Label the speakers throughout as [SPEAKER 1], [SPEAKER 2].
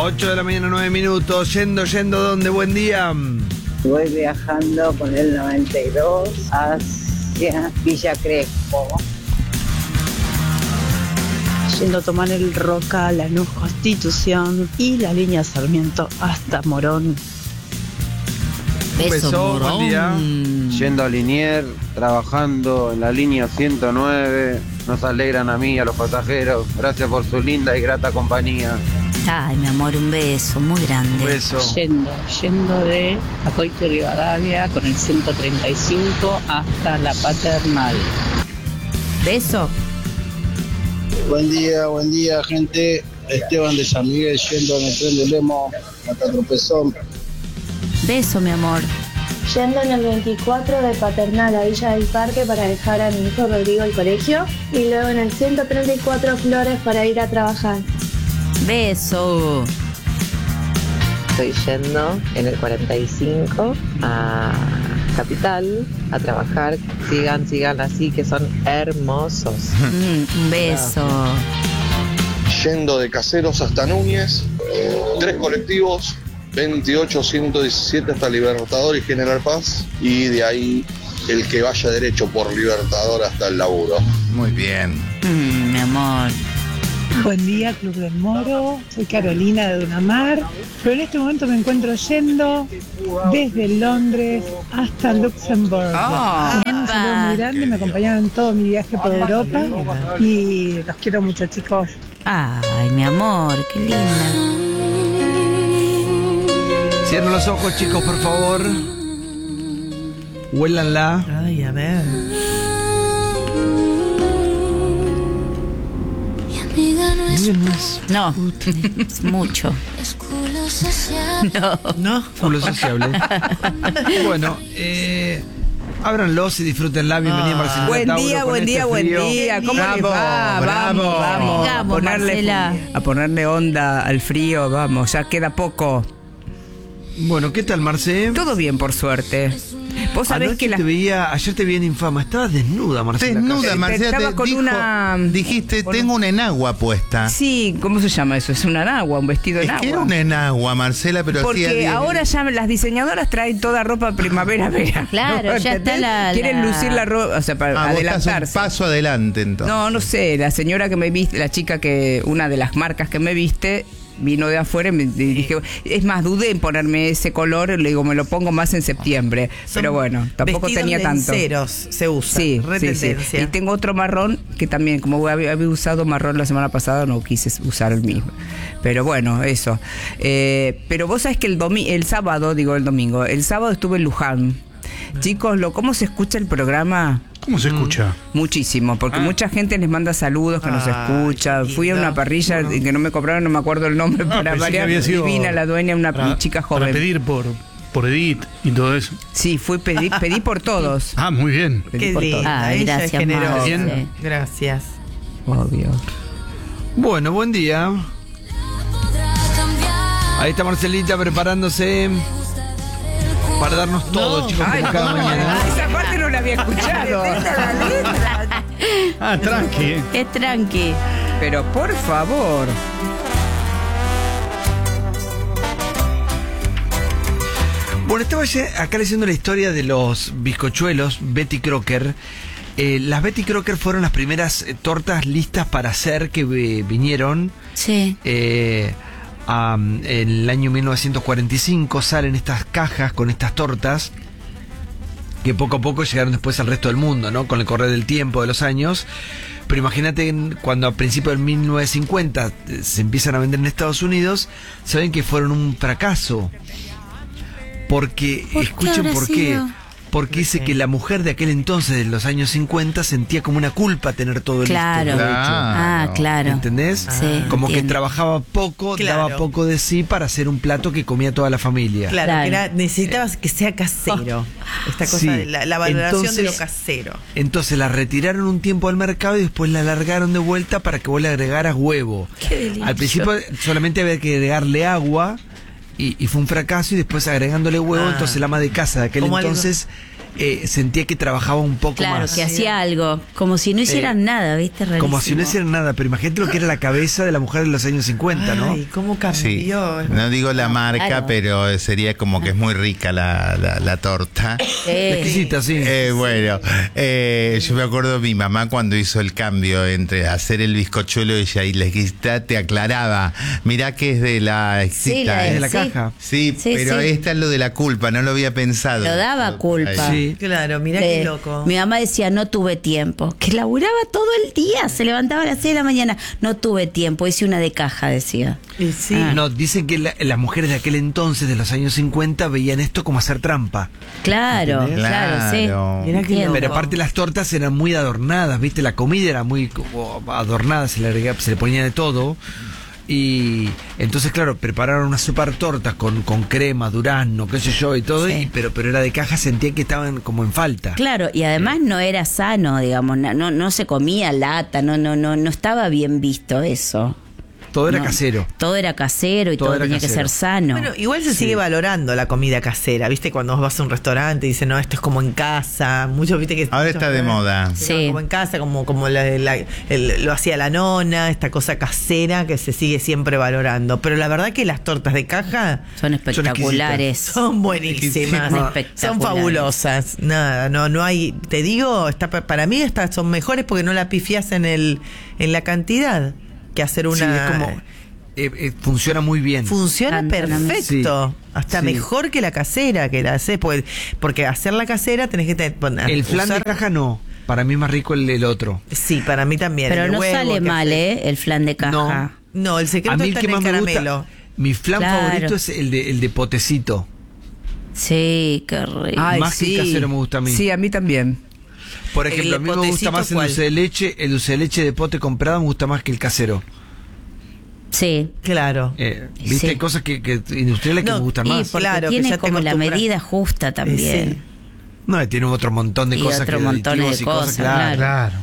[SPEAKER 1] 8 de la mañana, 9 minutos. Yendo, ¿dónde? Buen día.
[SPEAKER 2] Voy viajando por el 92 hacia Villa Crespo.
[SPEAKER 3] Yendo a tomar el Roca, Lanús Constitución y la línea Sarmiento hasta Morón.
[SPEAKER 1] Beso, buen día.
[SPEAKER 4] Yendo a Liniers, trabajando en la línea 109, nos alegran a mí y a los pasajeros. Gracias por su linda y grata compañía.
[SPEAKER 5] Ay, mi amor, un beso muy grande.
[SPEAKER 1] Un beso.
[SPEAKER 3] Yendo de Acoite Rivadavia con el 135 hasta La Paternal.
[SPEAKER 5] Beso.
[SPEAKER 6] Buen día, gente. Esteban de San Miguel yendo en el tren de Lemo hasta Tropezón.
[SPEAKER 5] Beso, mi amor.
[SPEAKER 7] Yendo en el 24 de Paternal a Villa del Parque para dejar a mi hijo Rodrigo al colegio y luego en el 134 Flores para ir a trabajar.
[SPEAKER 5] Beso.
[SPEAKER 8] Estoy yendo en el 45 a Capital a trabajar. Sigan así, que son hermosos.
[SPEAKER 5] Un beso.
[SPEAKER 9] Yendo de Caseros hasta Núñez, 3 colectivos, 28-117 hasta Libertador y General Paz, y de ahí el que vaya derecho por Libertador hasta el laburo.
[SPEAKER 1] Muy bien.
[SPEAKER 5] Mi amor.
[SPEAKER 3] Buen día, Club del Moro. Soy Carolina de Dunamar, pero en este momento me encuentro yendo desde Londres hasta Luxemburgo. Un saludo muy grande, me acompañaron en todo mi viaje por Europa y los quiero mucho, chicos.
[SPEAKER 5] Ay, mi amor, qué linda.
[SPEAKER 1] Cierren los ojos, chicos, por favor. Huélanla.
[SPEAKER 10] Ay, a ver.
[SPEAKER 5] No, es mucho.
[SPEAKER 10] No.
[SPEAKER 1] Culo sociable. Bueno, ábranlos y disfrútenla. Bienvenida, Marcela.
[SPEAKER 10] Buen día. ¿Cómo les va? Vamos. A ponerle onda al frío, vamos, ya queda poco.
[SPEAKER 1] Bueno, ¿qué tal, Marce?
[SPEAKER 10] Todo bien, por suerte. Vos sabés que
[SPEAKER 1] ayer te vi en Infama, estabas desnuda, Marcela.
[SPEAKER 11] Desnuda, Marcela,
[SPEAKER 10] estaba con una...
[SPEAKER 11] Dijiste, tengo una enagua puesta.
[SPEAKER 10] Sí, ¿cómo se llama eso? Es una enagua, un vestido
[SPEAKER 11] Es
[SPEAKER 10] enagua.
[SPEAKER 11] que era una enagua, Marcela, pero
[SPEAKER 10] porque ahora ya las diseñadoras traen toda ropa primavera-verano.
[SPEAKER 5] Claro, ya está
[SPEAKER 10] Quieren lucir la ropa, o sea, para adelantarse.
[SPEAKER 11] Vos estás un paso adelante, entonces.
[SPEAKER 10] No sé, la señora que me viste, la chica una de las marcas que me viste, vino de afuera y me dije, es más, dudé en ponerme ese color, le digo, me lo pongo más en septiembre. Pero bueno, tampoco tenía tanto.
[SPEAKER 12] Lenceros se usa.
[SPEAKER 10] Sí. Y tengo otro marrón que también, como había usado marrón la semana pasada, no quise usar el mismo. Pero bueno, eso. Pero vos sabés que el sábado estuve en Luján. Chicos, ¿cómo se escucha el programa?
[SPEAKER 11] ¿Cómo se escucha?
[SPEAKER 10] Muchísimo, porque mucha gente les manda saludos que nos escucha. Fui a una parrilla que no me cobraron, no me acuerdo el nombre, para variar. Divina la dueña, una chica joven.
[SPEAKER 11] Para pedir por Edith y todo eso.
[SPEAKER 10] Sí, pedí por todos.
[SPEAKER 11] Muy bien.
[SPEAKER 12] Qué linda, ella es generosa. Gracias.
[SPEAKER 10] Obvio.
[SPEAKER 1] Bueno, buen día. Ahí está Marcelita preparándose para darnos todo, chicos, como cada mañana.
[SPEAKER 10] Esa parte no la había escuchado.
[SPEAKER 11] Tranqui.
[SPEAKER 5] Es tranqui.
[SPEAKER 10] Pero por favor.
[SPEAKER 1] Bueno, estaba acá leyendo la historia de los bizcochuelos Betty Crocker. Las Betty Crocker fueron las primeras tortas listas para hacer que vinieron.
[SPEAKER 5] Sí.
[SPEAKER 1] En el año 1945 salen estas cajas con estas tortas que poco a poco llegaron después al resto del mundo, ¿no? Con el correr del tiempo, de los años. Pero imagínate cuando a principios del 1950 se empiezan a vender en Estados Unidos, saben que fueron un fracaso. Porque, escuchen por qué. Porque dice que la mujer de aquel entonces, de los años 50, sentía como una culpa tener todo listo.
[SPEAKER 5] Claro.
[SPEAKER 1] ¿Entendés?
[SPEAKER 5] Sí,
[SPEAKER 1] como
[SPEAKER 5] entiendo.
[SPEAKER 1] que trabajaba poco, daba poco de sí para hacer un plato que comía toda la familia.
[SPEAKER 12] Claro. Necesitabas que sea casero. Esta cosa de la valoración de lo casero.
[SPEAKER 1] Entonces la retiraron un tiempo al mercado y después la alargaron de vuelta para que vos le agregaras huevo.
[SPEAKER 5] Qué delicioso.
[SPEAKER 1] Al principio solamente había que agregarle agua. Y fue un fracaso, y después agregándole huevo, entonces la ama de casa de aquel entonces sentía que trabajaba un poco
[SPEAKER 5] Claro,
[SPEAKER 1] más.
[SPEAKER 5] que hacía algo, como si no hicieran nada, ¿viste? Rarísimo.
[SPEAKER 1] Como si no hicieran nada, pero imagínate lo que era la cabeza de la mujer de los años 50, ¿no?
[SPEAKER 12] Ay, cómo cambió.
[SPEAKER 11] Sí. No digo la marca,
[SPEAKER 5] claro.
[SPEAKER 11] pero sería como que es muy rica la torta.
[SPEAKER 1] Exquisita, sí.
[SPEAKER 11] Bueno, yo me acuerdo de mi mamá cuando hizo el cambio entre hacer el bizcochuelo ella y la exquisita, te aclaraba, mirá que es de la exquisita.
[SPEAKER 1] Es de la caja.
[SPEAKER 11] Sí,
[SPEAKER 5] Sí,
[SPEAKER 11] pero
[SPEAKER 5] sí.
[SPEAKER 11] esta es lo de la culpa, no lo había pensado.
[SPEAKER 5] Lo daba culpa.
[SPEAKER 1] Sí.
[SPEAKER 12] Claro, mirá qué loco.
[SPEAKER 5] Mi mamá decía, no tuve tiempo. Que laburaba todo el día, se levantaba a las 6 de la mañana. No tuve tiempo, hice una de caja, decía.
[SPEAKER 12] Y sí.
[SPEAKER 1] No, dicen que las mujeres de aquel entonces, de los años 50, veían esto como hacer trampa.
[SPEAKER 5] Claro,
[SPEAKER 1] ¿Entendés?
[SPEAKER 5] claro, sí.
[SPEAKER 12] Mirá qué
[SPEAKER 5] Entiendo.
[SPEAKER 1] Pero aparte las tortas eran muy adornadas, ¿viste? La comida era muy como adornada, se le ponía de todo. Y entonces, claro, prepararon unas super tortas con crema, durazno, qué sé yo, y todo,
[SPEAKER 5] Sí.
[SPEAKER 1] pero era de caja, sentía que estaban como en falta.
[SPEAKER 5] Claro, y además no era sano, digamos, no se comía lata, no estaba bien visto eso.
[SPEAKER 1] Todo era
[SPEAKER 5] No.
[SPEAKER 1] casero.
[SPEAKER 5] Todo era casero y
[SPEAKER 1] Todo
[SPEAKER 5] todo,
[SPEAKER 1] era
[SPEAKER 5] tenía que
[SPEAKER 1] casero.
[SPEAKER 5] ser sano.
[SPEAKER 12] Bueno, igual se sigue valorando la comida casera, ¿viste? Cuando vas a un restaurante y dicen, no, esto es como en casa. Muchos, ¿viste? Que
[SPEAKER 11] Ahora está de moda.
[SPEAKER 5] Sí.
[SPEAKER 12] Como en casa, como lo hacía la nona, esta cosa casera que se sigue siempre valorando. Pero la verdad que las tortas de caja
[SPEAKER 5] Son espectaculares.
[SPEAKER 12] son buenísimas.
[SPEAKER 5] Son
[SPEAKER 12] Son
[SPEAKER 5] espectaculares.
[SPEAKER 12] fabulosas. Nada, no hay, te digo, para mí estas son mejores porque no la pifias en la cantidad que hacer una.
[SPEAKER 1] Sí, es como funciona muy bien.
[SPEAKER 12] Funciona
[SPEAKER 5] Cantan,
[SPEAKER 12] perfecto.
[SPEAKER 1] sí.
[SPEAKER 12] Hasta
[SPEAKER 1] Sí.
[SPEAKER 12] mejor que la casera que la haces. Porque hacer la casera tenés que
[SPEAKER 1] El flan de caja no. Para mí es más rico el otro.
[SPEAKER 12] Sí, para mí también.
[SPEAKER 5] Pero
[SPEAKER 12] el
[SPEAKER 5] no
[SPEAKER 12] huevo
[SPEAKER 5] sale
[SPEAKER 12] que
[SPEAKER 5] mal,
[SPEAKER 12] haces.
[SPEAKER 5] el flan de caja.
[SPEAKER 12] No, el secreto
[SPEAKER 1] A mí el
[SPEAKER 12] está
[SPEAKER 1] que
[SPEAKER 12] en el
[SPEAKER 1] más me
[SPEAKER 12] caramelo.
[SPEAKER 1] gusta, mi flan
[SPEAKER 5] Claro.
[SPEAKER 1] favorito es el de potecito.
[SPEAKER 5] Sí, qué rico.
[SPEAKER 10] Ay,
[SPEAKER 1] Más que el casero me gusta a mí.
[SPEAKER 10] Sí, a mí también.
[SPEAKER 1] Por ejemplo, a mí me gusta
[SPEAKER 12] potecito,
[SPEAKER 1] más el
[SPEAKER 12] ¿cuál?
[SPEAKER 1] dulce de leche. El dulce de leche de pote comprado me gusta más que el casero.
[SPEAKER 5] Sí.
[SPEAKER 12] Claro.
[SPEAKER 1] Viste,
[SPEAKER 5] Sí.
[SPEAKER 1] hay cosas que industriales que
[SPEAKER 12] No,
[SPEAKER 1] me gustan
[SPEAKER 5] Y
[SPEAKER 1] más.
[SPEAKER 5] porque
[SPEAKER 12] Claro, que
[SPEAKER 5] tiene
[SPEAKER 12] ya te
[SPEAKER 5] como la
[SPEAKER 12] acostumbras.
[SPEAKER 5] medida justa también.
[SPEAKER 12] Sí.
[SPEAKER 1] No, tiene otro montón de
[SPEAKER 5] Y
[SPEAKER 1] cosas.
[SPEAKER 5] otro
[SPEAKER 1] que
[SPEAKER 5] montón de
[SPEAKER 1] aditivos y
[SPEAKER 5] cosas,
[SPEAKER 1] claro.
[SPEAKER 11] Claro.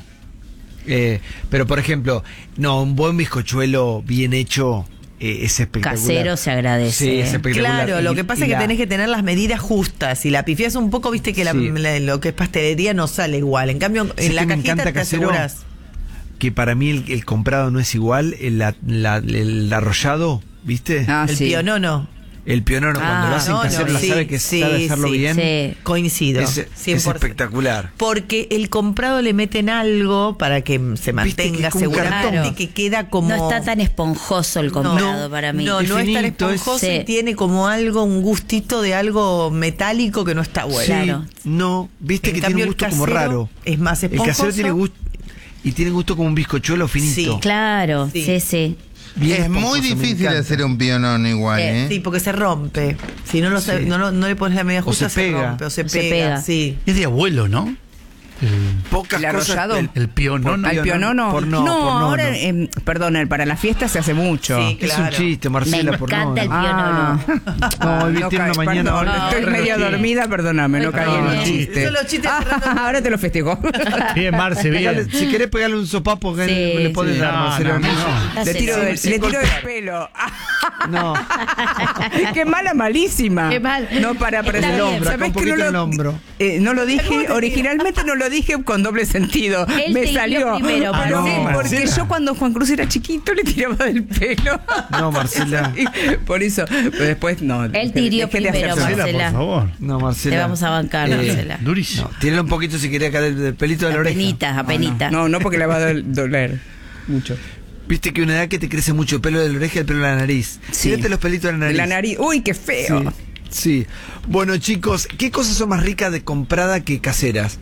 [SPEAKER 1] Pero por ejemplo, no, un buen bizcochuelo bien hecho es espectacular.
[SPEAKER 5] Casero se agradece.
[SPEAKER 1] Sí, es espectacular.
[SPEAKER 12] Claro, lo
[SPEAKER 1] Y-
[SPEAKER 12] que pasa
[SPEAKER 1] y
[SPEAKER 12] es que tenés que tener las medidas justas. Si la pifias un poco, viste que
[SPEAKER 1] Sí.
[SPEAKER 12] lo que es pastelería no sale igual. En cambio,
[SPEAKER 1] ¿Sabes
[SPEAKER 12] en la
[SPEAKER 1] qué me
[SPEAKER 12] cajita
[SPEAKER 1] encanta
[SPEAKER 12] te
[SPEAKER 1] casero?
[SPEAKER 12] aseguras.
[SPEAKER 1] Que para mí el comprado no es igual, el arrollado, ¿viste?
[SPEAKER 10] Ah,
[SPEAKER 12] El
[SPEAKER 10] sí.
[SPEAKER 12] pionono.
[SPEAKER 1] El pionono, cuando lo hacen
[SPEAKER 12] no,
[SPEAKER 1] casero,
[SPEAKER 12] no,
[SPEAKER 1] la
[SPEAKER 12] sí,
[SPEAKER 1] sabe que
[SPEAKER 12] sí,
[SPEAKER 1] sabe hacerlo
[SPEAKER 12] sí,
[SPEAKER 1] bien.
[SPEAKER 5] Sí.
[SPEAKER 12] Coincido.
[SPEAKER 1] Es
[SPEAKER 12] 100%.
[SPEAKER 1] espectacular.
[SPEAKER 12] Porque el comprado le meten algo para que se mantenga
[SPEAKER 1] es como un
[SPEAKER 12] seguramente
[SPEAKER 5] cartón.
[SPEAKER 12] que queda como.
[SPEAKER 5] No está tan esponjoso el comprado
[SPEAKER 12] No,
[SPEAKER 5] para mí.
[SPEAKER 12] No, no es tan
[SPEAKER 1] finito,
[SPEAKER 12] esponjoso
[SPEAKER 5] sí.
[SPEAKER 12] y tiene como algo, un gustito de algo metálico que no está bueno.
[SPEAKER 1] Sí,
[SPEAKER 5] Claro.
[SPEAKER 1] no, viste
[SPEAKER 12] En
[SPEAKER 1] que
[SPEAKER 12] cambio,
[SPEAKER 1] tiene un
[SPEAKER 12] el
[SPEAKER 1] gusto como
[SPEAKER 12] casero
[SPEAKER 1] raro.
[SPEAKER 12] es más
[SPEAKER 1] El casero
[SPEAKER 12] esponjoso.
[SPEAKER 1] tiene gusto y tiene gusto como un bizcochuelo finito.
[SPEAKER 12] Sí.
[SPEAKER 5] Claro,
[SPEAKER 12] Sí.
[SPEAKER 5] sí, sí.
[SPEAKER 1] Bien
[SPEAKER 11] Es muy
[SPEAKER 1] esponjoso, me
[SPEAKER 11] difícil
[SPEAKER 1] encanta.
[SPEAKER 11] hacer un pionono igual, ¿eh?
[SPEAKER 12] Sí, porque se rompe. Si no,
[SPEAKER 1] Sí.
[SPEAKER 12] no le pones la medida
[SPEAKER 1] O
[SPEAKER 12] justa,
[SPEAKER 1] se pega.
[SPEAKER 12] rompe o se
[SPEAKER 5] Se
[SPEAKER 12] pega.
[SPEAKER 5] pega.
[SPEAKER 12] Sí.
[SPEAKER 13] Es de abuelo, ¿no?
[SPEAKER 1] Pocas
[SPEAKER 10] ¿El
[SPEAKER 1] cosas.
[SPEAKER 10] arrollado?
[SPEAKER 13] El pionono.
[SPEAKER 10] ¿Al pionono?
[SPEAKER 1] Por no, por
[SPEAKER 10] ahora,
[SPEAKER 1] no.
[SPEAKER 10] Perdón, para la fiesta se hace mucho.
[SPEAKER 12] Sí,
[SPEAKER 1] Es
[SPEAKER 12] claro.
[SPEAKER 1] un chiste, Marcela,
[SPEAKER 5] Me
[SPEAKER 1] por
[SPEAKER 5] encanta el
[SPEAKER 1] no.
[SPEAKER 5] pionono.
[SPEAKER 1] No, hoy tiene una mañana.
[SPEAKER 10] Perdón,
[SPEAKER 1] ahora-
[SPEAKER 10] estoy medio dormida, perdóname, no caí en el
[SPEAKER 5] bien.
[SPEAKER 10] chiste.
[SPEAKER 12] Son los chistes
[SPEAKER 10] Ahora te lo festejo.
[SPEAKER 13] Bien, Marce,
[SPEAKER 1] Pegale-
[SPEAKER 13] bien.
[SPEAKER 1] si querés pegarle un sopapo, que
[SPEAKER 5] Sí,
[SPEAKER 1] le podés
[SPEAKER 5] sí.
[SPEAKER 1] dar,
[SPEAKER 13] No,
[SPEAKER 1] Marcela.
[SPEAKER 13] no, no.
[SPEAKER 10] Le tiro,
[SPEAKER 5] Sí,
[SPEAKER 10] le tiro del pelo.
[SPEAKER 1] No.
[SPEAKER 10] Qué mala, malísima.
[SPEAKER 5] Qué mal.
[SPEAKER 10] No, para
[SPEAKER 5] Está
[SPEAKER 10] aprender.
[SPEAKER 5] bien.
[SPEAKER 1] Hombro, acá
[SPEAKER 10] ¿Sabés
[SPEAKER 1] un
[SPEAKER 10] que
[SPEAKER 1] poquito
[SPEAKER 10] no
[SPEAKER 1] en el hombro.
[SPEAKER 10] no lo dije, originalmente no lo dije con doble sentido.
[SPEAKER 5] Él
[SPEAKER 10] Me
[SPEAKER 5] te hirió
[SPEAKER 10] salió.
[SPEAKER 5] primero,
[SPEAKER 10] Pero
[SPEAKER 1] no,
[SPEAKER 10] sí, porque
[SPEAKER 1] Marcela.
[SPEAKER 10] yo cuando Juan Cruz era chiquito le tiraba del pelo.
[SPEAKER 1] No, Marcela.
[SPEAKER 10] Sí, por eso, pero después no.
[SPEAKER 5] Él te hirió
[SPEAKER 10] dejé de
[SPEAKER 5] primero,
[SPEAKER 10] hacer-
[SPEAKER 13] Marcela,
[SPEAKER 5] Marcela.
[SPEAKER 13] por favor.
[SPEAKER 1] No, Marcela.
[SPEAKER 5] Te vamos a bancar, Marcela.
[SPEAKER 13] Durísimo.
[SPEAKER 1] No, tírale un poquito si querés acá del pelito de la oreja.
[SPEAKER 5] Apenitas, apenitas.
[SPEAKER 10] No, porque le va a doler mucho.
[SPEAKER 1] Viste que una edad que te crece mucho el pelo de la oreja y el pelo de la nariz.
[SPEAKER 10] Sí.
[SPEAKER 1] Tírate los pelitos de la
[SPEAKER 10] De
[SPEAKER 1] nariz.
[SPEAKER 10] la nariz. Uy, qué feo.
[SPEAKER 1] Sí. Bueno, chicos, ¿qué cosas son más ricas de comprada que caseras?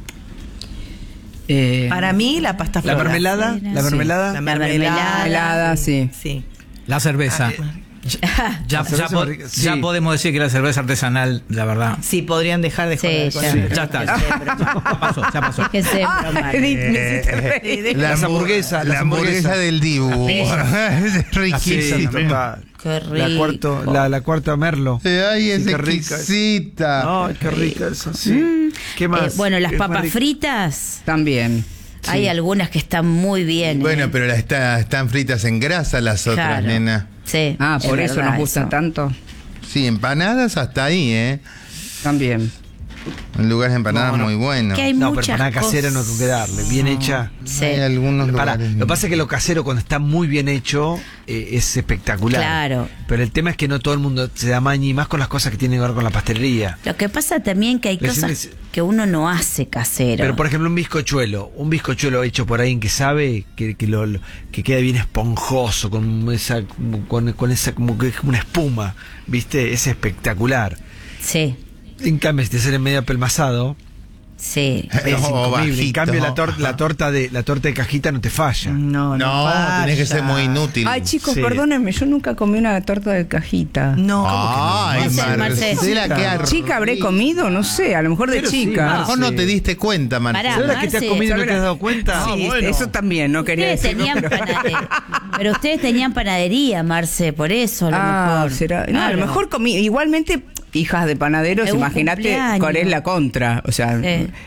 [SPEAKER 12] Para mí, la pasta
[SPEAKER 1] ¿La
[SPEAKER 12] flora.
[SPEAKER 1] mermelada? ¿La mermelada?
[SPEAKER 12] La
[SPEAKER 5] mermelada.
[SPEAKER 10] Helada, sí.
[SPEAKER 12] Sí.
[SPEAKER 13] La cerveza. Ya,
[SPEAKER 1] La cerveza más rica, sí.
[SPEAKER 13] ya podemos decir que la cerveza artesanal, la verdad.
[SPEAKER 12] Sí, podrían dejar de
[SPEAKER 5] Sí,
[SPEAKER 12] joder con
[SPEAKER 5] ya.
[SPEAKER 12] eso.
[SPEAKER 13] Ya está.
[SPEAKER 5] Déjense
[SPEAKER 13] Ya
[SPEAKER 5] bromar.
[SPEAKER 13] pasó, ya pasó.
[SPEAKER 5] Déjense bromar.
[SPEAKER 10] Edith, me hiciste reír.
[SPEAKER 1] Las hamburguesas,
[SPEAKER 11] La hamburguesa del Dibu. Es
[SPEAKER 1] Sí,
[SPEAKER 11] riquísima.
[SPEAKER 1] total.
[SPEAKER 5] Qué rico.
[SPEAKER 1] La cuarta Merlo.
[SPEAKER 11] Ay, es
[SPEAKER 1] Sí, qué rica es.
[SPEAKER 11] exquisita.
[SPEAKER 1] Ay, qué rica esa, sí. ¿Qué más?
[SPEAKER 5] Bueno, las
[SPEAKER 1] ¿Qué es más
[SPEAKER 5] papas
[SPEAKER 1] rico?
[SPEAKER 5] fritas,
[SPEAKER 10] También.
[SPEAKER 5] hay algunas que están muy bien.
[SPEAKER 11] Bueno, pero están fritas en grasa las otras,
[SPEAKER 5] Claro.
[SPEAKER 11] nena.
[SPEAKER 5] Sí.
[SPEAKER 10] Ah,
[SPEAKER 5] es
[SPEAKER 10] por eso
[SPEAKER 5] verdad
[SPEAKER 10] nos gusta
[SPEAKER 5] eso.
[SPEAKER 10] tanto.
[SPEAKER 11] Sí, empanadas hasta ahí, ¿eh?
[SPEAKER 10] También.
[SPEAKER 11] Un lugar de empanadas muy bueno.
[SPEAKER 5] Que hay
[SPEAKER 1] No, pero
[SPEAKER 5] muchas
[SPEAKER 1] empanada casera no
[SPEAKER 5] cosas.
[SPEAKER 1] hay que darle. Bien hecha.
[SPEAKER 5] Sí.
[SPEAKER 11] Hay algunos
[SPEAKER 1] Pará,
[SPEAKER 11] lugares.
[SPEAKER 1] lo que pasa es que lo casero cuando está muy bien hecho es espectacular.
[SPEAKER 5] Claro.
[SPEAKER 1] Pero el tema es que no todo el mundo se da maña y más con las cosas que tienen que ver con la pastelería.
[SPEAKER 5] Lo que pasa también que hay
[SPEAKER 1] Recién
[SPEAKER 5] cosas que uno no hace casero.
[SPEAKER 1] Pero por ejemplo un bizcochuelo hecho por alguien que sabe que queda bien esponjoso, con esa como que es una espuma, ¿viste? Es espectacular.
[SPEAKER 5] Sí.
[SPEAKER 1] En cambio, si te sale medio apelmazado,
[SPEAKER 5] sí,
[SPEAKER 1] es incomible. En
[SPEAKER 11] bajito.
[SPEAKER 1] cambio la torta de cajita no te falla.
[SPEAKER 12] No,
[SPEAKER 11] tenés que ser muy inútil.
[SPEAKER 10] Ay, chicos,
[SPEAKER 1] Sí.
[SPEAKER 10] perdónenme, yo nunca comí una torta de cajita.
[SPEAKER 12] No,
[SPEAKER 11] Ay, Marcela, qué
[SPEAKER 10] ¿Chica habré comido? No sé, a lo mejor de
[SPEAKER 1] Pero sí,
[SPEAKER 10] chica.
[SPEAKER 11] A lo mejor no te diste cuenta, Marcela.
[SPEAKER 5] Pará,
[SPEAKER 1] ¿Sabes la que te has comido y no te has dado cuenta?
[SPEAKER 10] Sí, eso también, no quería
[SPEAKER 5] ustedes
[SPEAKER 10] decirlo.
[SPEAKER 5] tenían
[SPEAKER 10] pero-
[SPEAKER 5] pero ustedes tenían panadería, Marce, por eso a lo mejor.
[SPEAKER 10] será. No, a
[SPEAKER 5] Claro.
[SPEAKER 10] lo mejor comí. Igualmente, hijas de panaderos,
[SPEAKER 5] Es un
[SPEAKER 10] imagínate
[SPEAKER 5] cumpleaños.
[SPEAKER 10] cuál es la contra. O sea,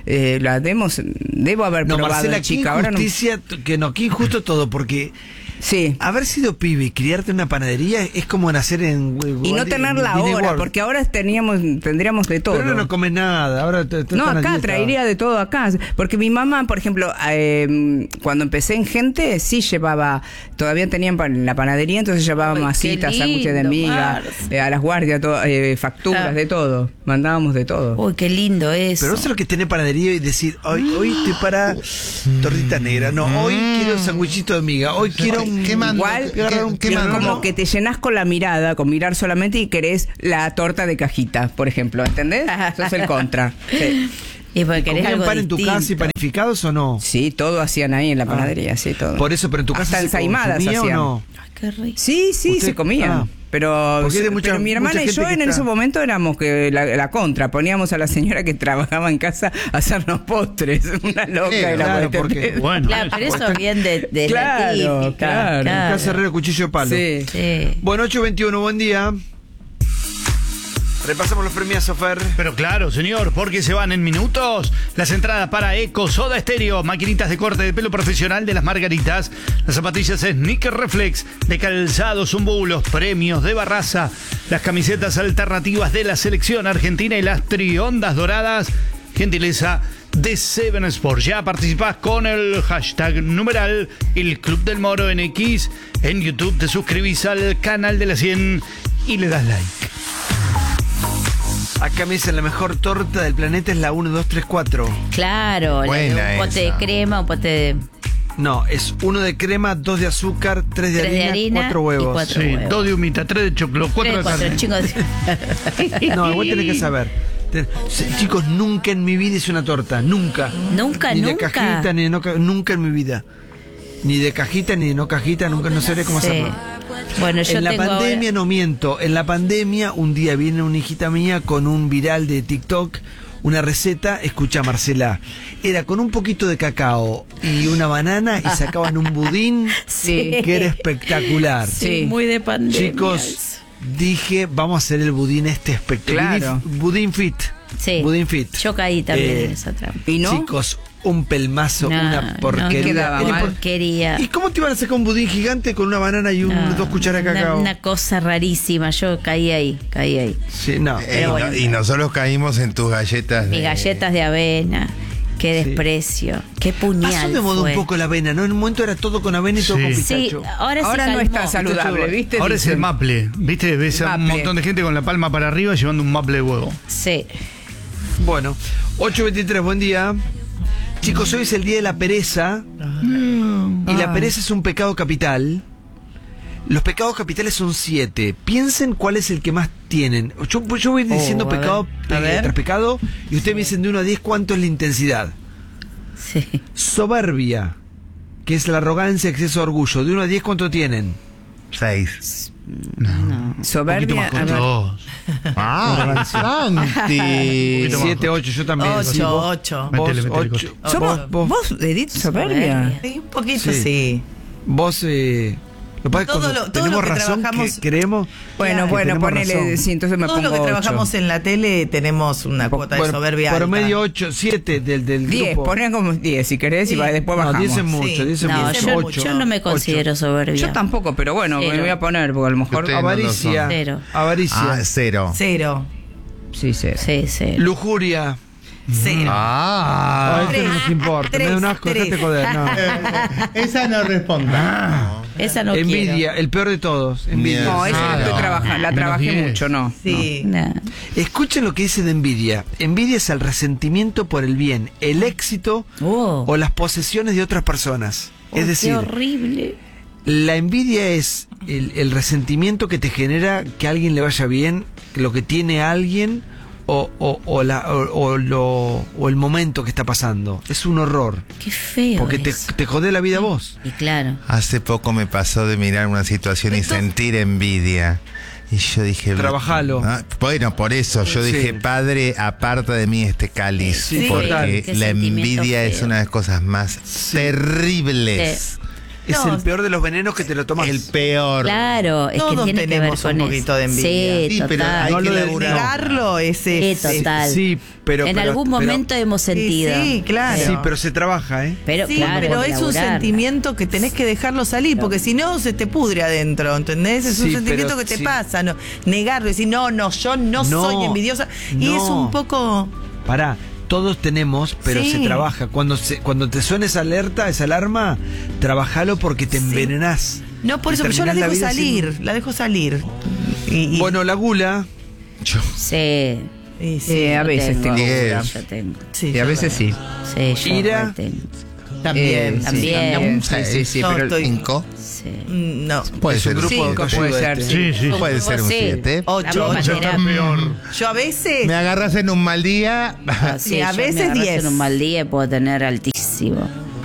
[SPEAKER 10] debo haber
[SPEAKER 1] No,
[SPEAKER 10] probado
[SPEAKER 1] Marcela,
[SPEAKER 10] de
[SPEAKER 1] qué
[SPEAKER 10] chica. Ahora no.
[SPEAKER 1] injusticia, qué injusto todo, porque
[SPEAKER 10] Sí.
[SPEAKER 1] haber sido pibe y criarte en una panadería es como nacer en...
[SPEAKER 10] Y no tener la
[SPEAKER 1] Disney
[SPEAKER 10] hora,
[SPEAKER 1] World.
[SPEAKER 10] porque ahora tendríamos de todo.
[SPEAKER 1] Pero ahora no comes nada, ahora te
[SPEAKER 10] No,
[SPEAKER 1] están a
[SPEAKER 10] acá
[SPEAKER 1] dieta.
[SPEAKER 10] traería de todo acá. Porque mi mamá, por ejemplo, cuando empecé en Gente, sí llevaba, todavía tenían la panadería, entonces llevaba
[SPEAKER 5] Ay,
[SPEAKER 10] masitas,
[SPEAKER 5] qué
[SPEAKER 10] sándwiches de
[SPEAKER 5] lindo,
[SPEAKER 10] miga,
[SPEAKER 5] Marce.
[SPEAKER 10] a las guardias, facturas,
[SPEAKER 5] Ah.
[SPEAKER 10] de todo. Mandábamos de todo.
[SPEAKER 5] Uy, qué lindo eso.
[SPEAKER 1] Pero vos sabés lo que es tener panadería y decir, hoy estoy para tortita negra, no, hoy quiero un sandwichito de miga, hoy quiero un...
[SPEAKER 11] ¿Qué mando?
[SPEAKER 10] Igual,
[SPEAKER 1] quiero agarrar un
[SPEAKER 11] qué
[SPEAKER 1] quiero
[SPEAKER 11] mando?
[SPEAKER 1] agarrar
[SPEAKER 10] como
[SPEAKER 1] un-
[SPEAKER 10] que te llenas con la mirada, con mirar solamente y querés la torta de cajita, por ejemplo, ¿entendés? Eso es el contra. Sí.
[SPEAKER 5] Y porque querés
[SPEAKER 1] ¿Comían
[SPEAKER 5] algo
[SPEAKER 1] pan en tu casa y
[SPEAKER 5] distinto.
[SPEAKER 1] panificados o no?
[SPEAKER 10] Sí, todo hacían ahí en la panadería, sí, todo.
[SPEAKER 1] Por eso, pero en tu casa
[SPEAKER 10] Hasta
[SPEAKER 1] se
[SPEAKER 10] ensaimadas
[SPEAKER 1] consumía o
[SPEAKER 10] hacían.
[SPEAKER 1] no?
[SPEAKER 5] Ay, qué rico.
[SPEAKER 10] Sí, sí,
[SPEAKER 1] Usted-
[SPEAKER 10] se comían.
[SPEAKER 1] ah.
[SPEAKER 10] Pero,
[SPEAKER 1] Porque hay mucha-
[SPEAKER 10] pero mi hermana
[SPEAKER 1] mucha
[SPEAKER 10] y yo
[SPEAKER 1] gente que
[SPEAKER 10] en
[SPEAKER 1] está-
[SPEAKER 10] ese momento éramos que la contra. Poníamos a la señora que trabajaba en casa a hacernos postres. Una loca.
[SPEAKER 11] Sí,
[SPEAKER 10] y la
[SPEAKER 1] claro,
[SPEAKER 10] vuelta.
[SPEAKER 1] porque-
[SPEAKER 13] Bueno,
[SPEAKER 5] Claro, pero eso bien de
[SPEAKER 10] Claro,
[SPEAKER 5] la típica.
[SPEAKER 10] claro.
[SPEAKER 1] Casa Herrero, cuchillo de palo.
[SPEAKER 10] Sí.
[SPEAKER 5] Sí.
[SPEAKER 1] Bueno, 8:21, buen día. Repasamos los premios, Sofer.
[SPEAKER 13] Pero claro, señor, porque se van en minutos las entradas para Eco, Soda Stereo, maquinitas de corte de pelo profesional de las Margaritas, las zapatillas Sneaker Reflex de Calzado Zumbu, los premios de Barraza, las camisetas alternativas de la selección argentina y las triondas doradas, gentileza de Seven Sports. Ya participás con el hashtag numeral El Club del Moro en X. En YouTube te suscribís al canal de la 100 y le das like.
[SPEAKER 1] Acá me dicen la mejor torta del planeta es la 1, 2, 3, 4.
[SPEAKER 5] Claro,
[SPEAKER 11] Buena
[SPEAKER 5] un pote
[SPEAKER 11] esa.
[SPEAKER 5] de crema, un pote de
[SPEAKER 1] No, es 1 de crema, 2 de azúcar, 3 de
[SPEAKER 5] Tres de
[SPEAKER 1] harina,
[SPEAKER 5] harina
[SPEAKER 1] 4
[SPEAKER 5] y
[SPEAKER 1] huevos.
[SPEAKER 5] cuatro.
[SPEAKER 13] Sí,
[SPEAKER 5] huevos.
[SPEAKER 13] 2 de humita, 3 de choclo, 4 de carne.
[SPEAKER 5] chingos.
[SPEAKER 1] No, igual tenés que saber. Chicos, nunca en mi vida hice una torta. Nunca.
[SPEAKER 5] Nunca,
[SPEAKER 1] Ni de
[SPEAKER 5] nunca.
[SPEAKER 1] cajita, ni de no nunca en mi vida. Ni de cajita, ni de no cajita, nunca, no sabría cómo
[SPEAKER 5] Sí.
[SPEAKER 1] hacerlo.
[SPEAKER 5] Bueno, yo
[SPEAKER 1] En la
[SPEAKER 5] tengo
[SPEAKER 1] pandemia,
[SPEAKER 5] ahora-
[SPEAKER 1] no miento, en la pandemia un día viene una hijita mía con un viral de TikTok, una receta, escucha Marcela, era con un poquito de cacao y una banana y sacaban un budín
[SPEAKER 5] Sí.
[SPEAKER 1] que era espectacular.
[SPEAKER 5] Sí, muy de pandemia.
[SPEAKER 1] Chicos, dije, vamos a hacer el budín espectacular.
[SPEAKER 10] Claro.
[SPEAKER 1] Budín fit.
[SPEAKER 5] Sí.
[SPEAKER 1] Budín fit.
[SPEAKER 5] Yo caí también
[SPEAKER 1] Eh,
[SPEAKER 5] en esa trampa.
[SPEAKER 10] ¿Y no?
[SPEAKER 1] Chicos, un pelmazo,
[SPEAKER 5] No,
[SPEAKER 1] una porquería.
[SPEAKER 10] quedaba
[SPEAKER 1] Era
[SPEAKER 10] mal.
[SPEAKER 5] Porquería.
[SPEAKER 1] ¿Y cómo te iban a sacar un budín gigante con una banana y
[SPEAKER 5] No,
[SPEAKER 1] 2 cucharadas de cacao?
[SPEAKER 5] Una cosa rarísima. Yo caí ahí.
[SPEAKER 1] Sí, no.
[SPEAKER 5] Pero bueno.
[SPEAKER 11] Y nosotros caímos en tus galletas.
[SPEAKER 5] Mis galletas de avena. Qué
[SPEAKER 1] Sí.
[SPEAKER 5] desprecio. Qué puñal.
[SPEAKER 1] Pasó de moda
[SPEAKER 5] fue.
[SPEAKER 1] un poco la avena, ¿no? En un momento era todo con avena y todo
[SPEAKER 13] Sí.
[SPEAKER 1] con
[SPEAKER 5] Sí,
[SPEAKER 1] pistacho.
[SPEAKER 5] ahora
[SPEAKER 10] Ahora
[SPEAKER 5] se
[SPEAKER 10] no
[SPEAKER 5] calmó.
[SPEAKER 10] está saludable, ¿viste?
[SPEAKER 13] Ahora es el
[SPEAKER 10] Dicen.
[SPEAKER 13] maple, ¿viste? Ves a un
[SPEAKER 10] Maple.
[SPEAKER 13] montón de gente con la palma para arriba llevando un maple de huevo.
[SPEAKER 5] Sí.
[SPEAKER 1] Bueno, 8:23, buen día. Chicos, hoy es el día de la pereza. Y la pereza es un pecado capital. Los pecados capitales son 7. Piensen cuál es el que más tienen. Yo voy diciendo
[SPEAKER 12] a
[SPEAKER 1] pecado
[SPEAKER 12] ver, a ver.
[SPEAKER 1] tras pecado y ustedes me dicen de 1 a 10 cuánto es la intensidad.
[SPEAKER 5] Sí.
[SPEAKER 1] Soberbia, que es la arrogancia, exceso de orgullo. De 1 a 10 cuánto tienen.
[SPEAKER 11] 6.
[SPEAKER 10] Soberbia. A ver.
[SPEAKER 13] 2.
[SPEAKER 11] Ah, Santi.
[SPEAKER 1] 7, 8, yo también.
[SPEAKER 12] 8,
[SPEAKER 1] Sí, vos-
[SPEAKER 12] 8.
[SPEAKER 1] Vos,
[SPEAKER 13] Métele
[SPEAKER 1] 8.
[SPEAKER 10] Somos- ¿Vos, Edith, soberbia?
[SPEAKER 12] Sí, un poquito
[SPEAKER 1] Sí.
[SPEAKER 12] sí.
[SPEAKER 1] Vos, lo que pasa es que
[SPEAKER 12] Todo
[SPEAKER 1] cuando
[SPEAKER 12] lo- todo
[SPEAKER 1] tenemos
[SPEAKER 12] lo que
[SPEAKER 1] razón,
[SPEAKER 12] trabajamos-
[SPEAKER 1] que creemos.
[SPEAKER 10] Bueno,
[SPEAKER 1] que
[SPEAKER 10] bueno,
[SPEAKER 1] tenemos
[SPEAKER 10] ponele,
[SPEAKER 1] razón.
[SPEAKER 10] sí, entonces me
[SPEAKER 12] Todo
[SPEAKER 10] pongo
[SPEAKER 12] lo que
[SPEAKER 10] 8.
[SPEAKER 12] trabajamos en la tele tenemos una cuota de
[SPEAKER 1] Bueno,
[SPEAKER 12] soberbia alta.
[SPEAKER 1] promedio 8, 7 del
[SPEAKER 10] 10,
[SPEAKER 1] grupo.
[SPEAKER 10] ponen como 10 si querés
[SPEAKER 12] Sí.
[SPEAKER 10] y después
[SPEAKER 1] No,
[SPEAKER 10] bajamos.
[SPEAKER 1] 10 es mucho,
[SPEAKER 12] Sí.
[SPEAKER 1] 10 es
[SPEAKER 5] No,
[SPEAKER 1] mucho.
[SPEAKER 5] yo,
[SPEAKER 1] 8.
[SPEAKER 5] yo no me considero soberbia.
[SPEAKER 10] Yo tampoco, pero bueno,
[SPEAKER 5] Cero.
[SPEAKER 10] me voy a poner porque a lo mejor...
[SPEAKER 11] Ustedes no lo
[SPEAKER 1] Avaricia.
[SPEAKER 11] son.
[SPEAKER 5] Cero.
[SPEAKER 1] Avaricia.
[SPEAKER 11] Ah, 0.
[SPEAKER 12] 0.
[SPEAKER 10] Sí, cero.
[SPEAKER 5] Sí, cero.
[SPEAKER 1] Lujuria.
[SPEAKER 12] Cero.
[SPEAKER 1] Este no nos importa. Me da un asco, dejate joder. No.
[SPEAKER 11] Esa no responde.
[SPEAKER 5] Esa no
[SPEAKER 1] Envidia,
[SPEAKER 5] quiero.
[SPEAKER 1] el peor de todos. Envidia.
[SPEAKER 10] No, esa la estoy trabajando, la trabajé mucho, no.
[SPEAKER 12] Sí.
[SPEAKER 5] No.
[SPEAKER 1] Escuchen lo que dice de envidia. Envidia es el resentimiento por el bien, el éxito o las posesiones de otras personas. Es decir,
[SPEAKER 5] Qué horrible.
[SPEAKER 1] la envidia es el resentimiento que te genera que a alguien le vaya bien, lo que tiene alguien o el momento que está pasando. Es un horror.
[SPEAKER 5] Qué feo.
[SPEAKER 1] Porque
[SPEAKER 5] eso.
[SPEAKER 1] te jode la vida a vos.
[SPEAKER 5] Y claro.
[SPEAKER 11] Hace poco me pasó de mirar una situación y sentir envidia. Y yo dije...
[SPEAKER 1] Trabajalo.
[SPEAKER 11] Bueno, por eso yo
[SPEAKER 1] Sí.
[SPEAKER 11] dije, Padre, aparta de mí este cáliz.
[SPEAKER 1] Sí,
[SPEAKER 11] porque
[SPEAKER 1] total.
[SPEAKER 5] Qué
[SPEAKER 11] la
[SPEAKER 5] sentimiento
[SPEAKER 11] envidia es
[SPEAKER 5] feo.
[SPEAKER 11] una de las cosas más terribles.
[SPEAKER 1] Es
[SPEAKER 12] No.
[SPEAKER 1] el peor de los venenos que te lo tomas.
[SPEAKER 11] El peor.
[SPEAKER 5] Claro, es que
[SPEAKER 12] Todos
[SPEAKER 5] tiene que ver
[SPEAKER 12] tenemos
[SPEAKER 5] con
[SPEAKER 12] un poquito
[SPEAKER 5] eso.
[SPEAKER 12] de envidia.
[SPEAKER 5] Sí,
[SPEAKER 11] Sí, pero
[SPEAKER 5] total.
[SPEAKER 11] hay
[SPEAKER 1] No
[SPEAKER 11] que
[SPEAKER 1] lo de
[SPEAKER 11] laburar.
[SPEAKER 12] Negarlo es
[SPEAKER 5] Sí, total.
[SPEAKER 1] Sí, pero...
[SPEAKER 5] En algún momento hemos sentido.
[SPEAKER 12] Sí, claro.
[SPEAKER 1] Sí, pero se trabaja, ¿eh?
[SPEAKER 5] Pero
[SPEAKER 12] Sí,
[SPEAKER 5] claro,
[SPEAKER 12] pero
[SPEAKER 5] hay que
[SPEAKER 12] es un
[SPEAKER 5] laburarla.
[SPEAKER 12] sentimiento que tenés que dejarlo salir, porque si no se te pudre adentro, ¿entendés? Es un
[SPEAKER 1] Sí,
[SPEAKER 12] sentimiento
[SPEAKER 1] pero
[SPEAKER 12] que te
[SPEAKER 1] sí.
[SPEAKER 12] pasa, no, negarlo, decir, yo no soy envidiosa. Y
[SPEAKER 1] no.
[SPEAKER 12] es un poco...
[SPEAKER 1] Pará, todos tenemos, pero
[SPEAKER 12] Sí.
[SPEAKER 1] se trabaja. Cuando te suena esa alerta, esa alarma, trabajalo porque te envenenás.
[SPEAKER 12] No, por
[SPEAKER 1] Y
[SPEAKER 12] eso, pero yo la
[SPEAKER 1] terminás
[SPEAKER 12] dejo
[SPEAKER 1] vida
[SPEAKER 12] salir, la dejo salir. Y-
[SPEAKER 1] Bueno, la gula.
[SPEAKER 5] Sí.
[SPEAKER 12] y sí,
[SPEAKER 10] A veces tengo.
[SPEAKER 5] Yo tengo.
[SPEAKER 12] sí,
[SPEAKER 10] Y a
[SPEAKER 12] yo
[SPEAKER 10] veces sí.
[SPEAKER 5] Sí, yo
[SPEAKER 1] Ira.
[SPEAKER 5] re tengo.
[SPEAKER 12] también.
[SPEAKER 5] También.
[SPEAKER 10] Sí,
[SPEAKER 12] Yo
[SPEAKER 10] pero
[SPEAKER 12] estoy-
[SPEAKER 11] ¿5?
[SPEAKER 5] Sí.
[SPEAKER 12] No.
[SPEAKER 11] Puede
[SPEAKER 1] Es un
[SPEAKER 11] ser un
[SPEAKER 1] grupo de
[SPEAKER 11] 7.
[SPEAKER 10] puede ser,
[SPEAKER 1] siete.
[SPEAKER 13] Sí, sí.
[SPEAKER 11] Puede ser un
[SPEAKER 5] Sí.
[SPEAKER 11] 7.
[SPEAKER 12] 8,
[SPEAKER 5] La misma
[SPEAKER 12] 8.
[SPEAKER 5] terapia.
[SPEAKER 12] Yo a veces...
[SPEAKER 11] Me agarras en un mal día.
[SPEAKER 5] Ah,
[SPEAKER 12] Sí, a
[SPEAKER 5] yo
[SPEAKER 12] veces
[SPEAKER 5] me agarras
[SPEAKER 12] 10.
[SPEAKER 5] en un mal día y puedo tener altísimo.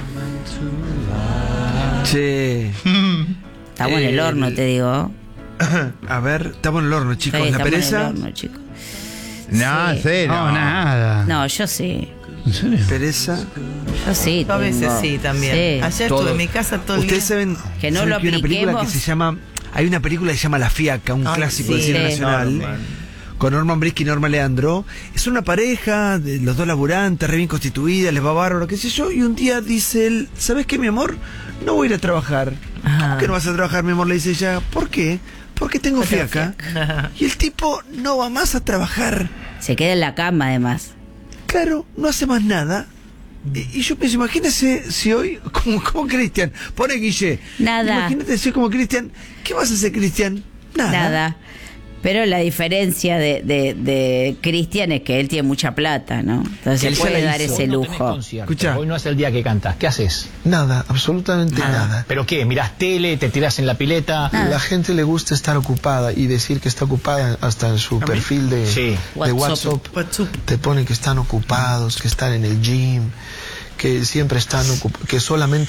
[SPEAKER 1] Che.
[SPEAKER 5] Estamos en el horno, te digo.
[SPEAKER 1] A ver, estamos en el horno, chicos.
[SPEAKER 5] Sí,
[SPEAKER 1] la
[SPEAKER 5] estamos en el
[SPEAKER 1] pereza.
[SPEAKER 5] horno, chicos.
[SPEAKER 11] No,
[SPEAKER 5] Sí.
[SPEAKER 11] cero.
[SPEAKER 13] No, nada.
[SPEAKER 5] No, yo sí.
[SPEAKER 13] ¿En serio?
[SPEAKER 1] Pereza.
[SPEAKER 5] Yo sí.
[SPEAKER 12] Yo a veces
[SPEAKER 5] tengo.
[SPEAKER 12] sí también.
[SPEAKER 5] Sí.
[SPEAKER 12] Ayer
[SPEAKER 1] Todo.
[SPEAKER 12] estuve en mi casa todo el día.
[SPEAKER 1] Ustedes saben
[SPEAKER 5] Que no
[SPEAKER 1] saben
[SPEAKER 5] lo
[SPEAKER 1] que hay una película que
[SPEAKER 5] apliquemos.
[SPEAKER 1] se llama. Hay una película que se llama La Fiaca, un
[SPEAKER 12] Ay,
[SPEAKER 1] clásico
[SPEAKER 12] sí.
[SPEAKER 1] del cine
[SPEAKER 5] Sí.
[SPEAKER 1] nacional. Con Norman Brisky y Norma Leandro. Es una pareja, de los dos laburantes, re bien constituida, les va bárbaro, qué sé yo. Y un día dice él, ¿sabes qué, mi amor? No voy a ir a trabajar. ¿Cómo que no vas a trabajar, mi amor? Le dice ella. ¿Por qué? Porque tengo fiaca. Y el tipo no va más a trabajar.
[SPEAKER 5] Se queda en la cama, además.
[SPEAKER 1] Claro, no hace más nada. Y yo pienso, imagínese si hoy, como Cristian, pone Guille.
[SPEAKER 5] Nada.
[SPEAKER 1] Imagínate si hoy como Cristian, ¿qué vas a hacer, Cristian?
[SPEAKER 5] Nada. Pero la diferencia de Cristian es que él tiene mucha plata, ¿no? Entonces
[SPEAKER 1] Que él
[SPEAKER 5] se
[SPEAKER 1] ya
[SPEAKER 5] puede
[SPEAKER 1] la
[SPEAKER 5] dar
[SPEAKER 1] hizo.
[SPEAKER 5] ese
[SPEAKER 14] No tenés
[SPEAKER 5] lujo.
[SPEAKER 14] concierto.
[SPEAKER 1] Escucha.
[SPEAKER 14] Hoy no es el día que cantas. ¿Qué haces?
[SPEAKER 15] Nada, absolutamente nada.
[SPEAKER 14] ¿Pero qué? ¿Mirás tele? ¿Te tirás en la pileta?
[SPEAKER 15] La gente le gusta estar ocupada y decir que está ocupada hasta en su perfil de,
[SPEAKER 14] Sí.
[SPEAKER 15] de WhatsApp. Te pone que están ocupados, que están en el gym, que siempre están que solamente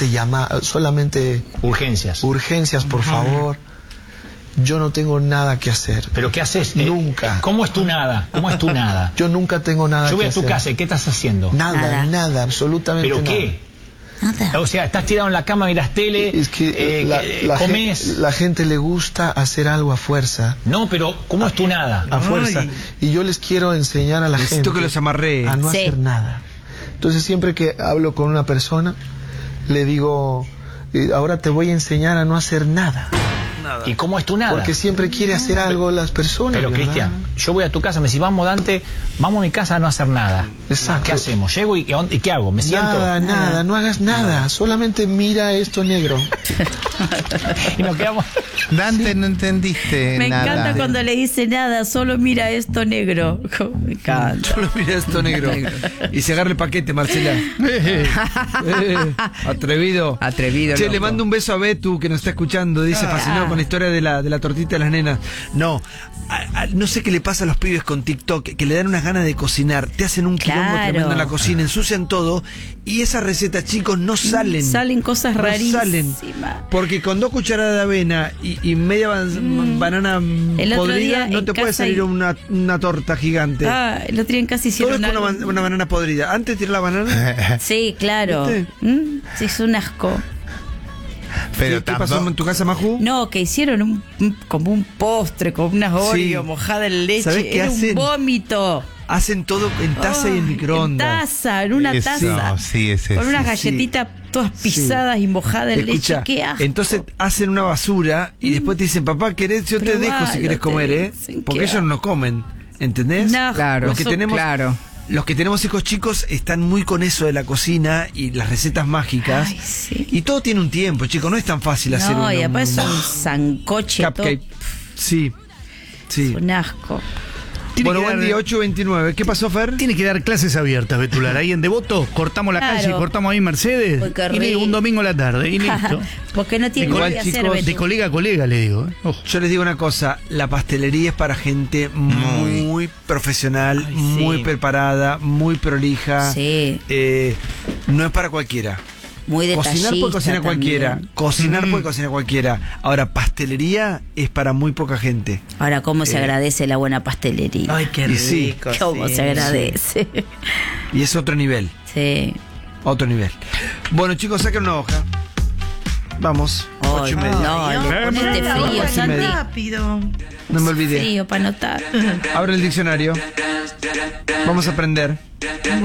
[SPEAKER 15] urgencias, por favor. Yo no tengo nada que hacer.
[SPEAKER 14] ¿Pero qué haces?
[SPEAKER 15] Nunca.
[SPEAKER 14] ¿Cómo es tu nada? ¿Cómo es tu nada?
[SPEAKER 15] Yo nunca tengo nada que hacer.
[SPEAKER 14] Yo voy a tu casa y ¿qué estás haciendo?
[SPEAKER 15] Nada, absolutamente
[SPEAKER 14] ¿Pero
[SPEAKER 15] nada.
[SPEAKER 14] qué? O sea, estás tirado en la cama, miras tele,
[SPEAKER 15] Es que
[SPEAKER 14] comes.
[SPEAKER 15] la gente le gusta hacer algo a fuerza.
[SPEAKER 14] No, pero ¿cómo es tu nada?
[SPEAKER 15] A fuerza. Y yo les quiero enseñar a la
[SPEAKER 1] Necesito
[SPEAKER 15] gente
[SPEAKER 1] que los amarré.
[SPEAKER 15] a no
[SPEAKER 5] Sí.
[SPEAKER 15] hacer nada. Entonces siempre que hablo con una persona, le digo, ahora te voy a enseñar a no hacer nada.
[SPEAKER 14] ¿Y cómo es tu nada?
[SPEAKER 15] Porque siempre quiere hacer algo las personas.
[SPEAKER 14] Pero
[SPEAKER 15] ¿verdad?
[SPEAKER 14] Cristian, yo voy a tu casa, me decís, vamos Dante, vamos a mi casa a no hacer nada.
[SPEAKER 15] Exacto.
[SPEAKER 14] ¿Qué hacemos? Llego y ¿qué hago? ¿Me siento?
[SPEAKER 15] Nada, no hagas nada. Solamente mira esto negro.
[SPEAKER 14] Y nos quedamos.
[SPEAKER 11] Dante, no entendiste
[SPEAKER 5] Me
[SPEAKER 11] nada.
[SPEAKER 5] encanta cuando le dice nada, solo mira esto negro. Me encanta.
[SPEAKER 1] Solo mira esto negro. Y se agarra el paquete, Marcela. Atrevido.
[SPEAKER 10] Atrevido,
[SPEAKER 1] Che,
[SPEAKER 10] loco.
[SPEAKER 1] le mando un beso a Betu que nos está escuchando. Dice fascinado con la historia de la tortita de las nenas. No, no sé qué le pasa a los pibes con TikTok, que le dan unas ganas de cocinar. Te hacen un quilombo
[SPEAKER 5] Claro.
[SPEAKER 1] tremendo en la cocina, ensucian todo. Y esas recetas, chicos, no salen.
[SPEAKER 5] Salen cosas
[SPEAKER 1] No
[SPEAKER 5] rarísimas.
[SPEAKER 1] salen. Porque con 2 cucharadas de avena y media banana
[SPEAKER 5] El otro
[SPEAKER 1] podrida,
[SPEAKER 5] día
[SPEAKER 1] no
[SPEAKER 5] en
[SPEAKER 1] te puede
[SPEAKER 5] casa
[SPEAKER 1] salir
[SPEAKER 5] hay-
[SPEAKER 1] una torta gigante.
[SPEAKER 5] Ah, el otro día en casa
[SPEAKER 1] Todo
[SPEAKER 5] hicieron
[SPEAKER 1] es con
[SPEAKER 5] algo.
[SPEAKER 1] una banana podrida. Antes de tirar la banana.
[SPEAKER 5] Sí, claro.
[SPEAKER 1] ¿Viste?
[SPEAKER 5] Sí, es un asco.
[SPEAKER 11] Pero
[SPEAKER 1] ¿Qué pasó en tu casa, Maju?
[SPEAKER 5] No, que hicieron como un postre con unas Oreo
[SPEAKER 1] Sí.
[SPEAKER 5] mojada en leche.
[SPEAKER 1] ¿Sabés qué
[SPEAKER 5] Era
[SPEAKER 1] hacen?
[SPEAKER 5] un vómito.
[SPEAKER 1] Hacen todo en taza y en microondas.
[SPEAKER 5] En taza, en una
[SPEAKER 11] Eso,
[SPEAKER 5] taza.
[SPEAKER 11] sí, ese,
[SPEAKER 5] con unas
[SPEAKER 11] sí.
[SPEAKER 5] galletitas todas pisadas y mojadas en
[SPEAKER 1] Escucha,
[SPEAKER 5] leche. Qué asco.
[SPEAKER 1] entonces hacen una basura y después te dicen, papá, ¿querés? Yo te
[SPEAKER 5] Probalo,
[SPEAKER 1] dejo si querés
[SPEAKER 5] te
[SPEAKER 1] comer, ¿eh?
[SPEAKER 5] dicen,
[SPEAKER 1] Porque
[SPEAKER 5] qué
[SPEAKER 1] ellos no comen. ¿Entendés?
[SPEAKER 5] No,
[SPEAKER 10] Claro,
[SPEAKER 1] Los que tenemos,
[SPEAKER 10] claro.
[SPEAKER 1] los que tenemos hijos chicos están muy con eso de la cocina y las recetas mágicas.
[SPEAKER 5] Ay, sí.
[SPEAKER 1] Y todo tiene un tiempo, chicos. No es tan fácil hacer
[SPEAKER 5] No, y
[SPEAKER 1] un
[SPEAKER 5] aparte es un sancoche
[SPEAKER 1] cupcake. Sí. Sí.
[SPEAKER 5] todo, un asco.
[SPEAKER 13] Tiene
[SPEAKER 1] Bueno,
[SPEAKER 13] que
[SPEAKER 1] buen
[SPEAKER 13] dar-
[SPEAKER 1] día, 8:29. ¿Qué pasó, Fer?
[SPEAKER 13] Tiene que dar clases abiertas, Betular. Ahí en Devoto, cortamos la
[SPEAKER 5] Claro.
[SPEAKER 13] calle, cortamos ahí Mercedes.
[SPEAKER 5] Uy, qué
[SPEAKER 13] Y
[SPEAKER 5] rico.
[SPEAKER 13] un domingo a la tarde. Y listo.
[SPEAKER 5] Porque no tiene
[SPEAKER 1] Igual,
[SPEAKER 5] nada que hacer,
[SPEAKER 1] chicos,
[SPEAKER 5] Beto.
[SPEAKER 13] De colega a colega, le digo. Ojo.
[SPEAKER 1] Yo les digo una cosa, la pastelería es para gente muy profesional,
[SPEAKER 12] Ay,
[SPEAKER 1] muy
[SPEAKER 12] sí.
[SPEAKER 1] preparada, muy prolija.
[SPEAKER 5] Sí.
[SPEAKER 1] No es para cualquiera.
[SPEAKER 5] Muy detallista
[SPEAKER 1] Cocinar puede cocinar cualquiera.
[SPEAKER 5] también.
[SPEAKER 1] Cocinar puede cocinar cualquiera. Ahora, pastelería es para muy poca gente.
[SPEAKER 5] Ahora, ¿cómo se agradece la buena pastelería?
[SPEAKER 12] Ay, qué
[SPEAKER 1] Y sí.
[SPEAKER 12] rico.
[SPEAKER 5] ¿Cómo
[SPEAKER 12] sí.
[SPEAKER 5] se agradece?
[SPEAKER 1] Y es otro nivel.
[SPEAKER 5] Sí.
[SPEAKER 1] Otro nivel. Bueno, chicos, saquen una hoja. Vamos.
[SPEAKER 5] Ay,
[SPEAKER 1] 8:30.
[SPEAKER 5] no, ponete frío,
[SPEAKER 1] Ocho y
[SPEAKER 5] Santi.
[SPEAKER 1] media.
[SPEAKER 12] Rápido.
[SPEAKER 1] No me olvidé.
[SPEAKER 5] Frío para anotar.
[SPEAKER 1] Abre el diccionario. Vamos a aprender.